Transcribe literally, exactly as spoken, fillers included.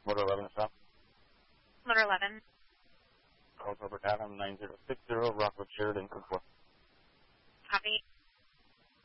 Motor eleven stop. Motor eleven. Calls over Adam nine zero six zero, Rockwood Sheridan, code four. Copy.